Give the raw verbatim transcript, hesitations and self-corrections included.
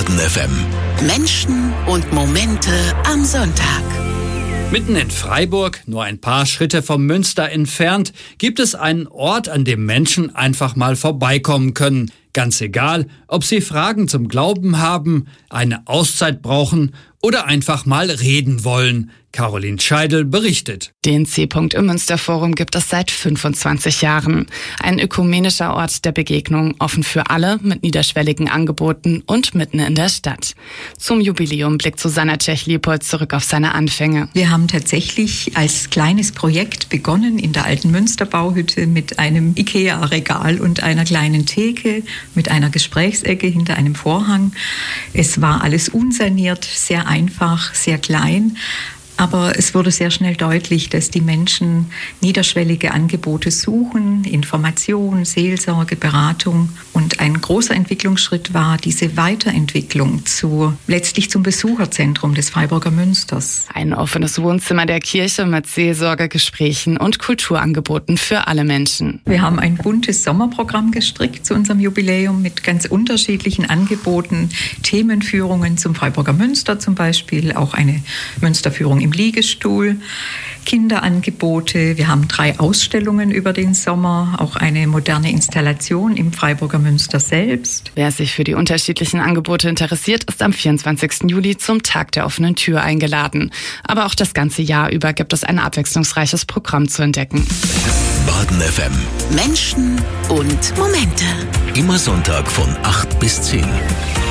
Baden F M. Menschen und Momente am Sonntag. Mitten in Freiburg, nur ein paar Schritte vom Münster entfernt, gibt es einen Ort, an dem Menschen einfach mal vorbeikommen können. Ganz egal, ob sie Fragen zum Glauben haben, eine Auszeit brauchen oder einfach mal reden wollen. Caroline Scheidel berichtet. Den C-Punkt im Münsterforum gibt es seit fünfundzwanzig Jahren. Ein ökumenischer Ort der Begegnung, offen für alle, mit niederschwelligen Angeboten und mitten in der Stadt. Zum Jubiläum blickt Susanna Tschech-Liepold zurück auf seine Anfänge. Wir haben tatsächlich als kleines Projekt begonnen in der alten Münsterbauhütte mit einem Ikea-Regal und einer kleinen Theke, mit einer Gesprächsecke hinter einem Vorhang. Es war alles unsaniert, sehr einfach, sehr klein. Aber es wurde sehr schnell deutlich, dass die Menschen niederschwellige Angebote suchen, Information, Seelsorge, Beratung. Und ein großer Entwicklungsschritt war diese Weiterentwicklung zu, letztlich zum Besucherzentrum des Freiburger Münsters. Ein offenes Wohnzimmer der Kirche mit Seelsorge, Gesprächen und Kulturangeboten für alle Menschen. Wir haben ein buntes Sommerprogramm gestrickt zu unserem Jubiläum mit ganz unterschiedlichen Angeboten, Themenführungen zum Freiburger Münster zum Beispiel, auch eine Münsterführung im Liegestuhl, Kinderangebote. Wir haben drei Ausstellungen über den Sommer, auch eine moderne Installation im Freiburger Münster selbst. Wer sich für die unterschiedlichen Angebote interessiert, ist am vierundzwanzigsten Juli zum Tag der offenen Tür eingeladen. Aber auch das ganze Jahr über gibt es ein abwechslungsreiches Programm zu entdecken. Baden F M. Menschen und Momente. Immer Sonntag von acht bis zehn.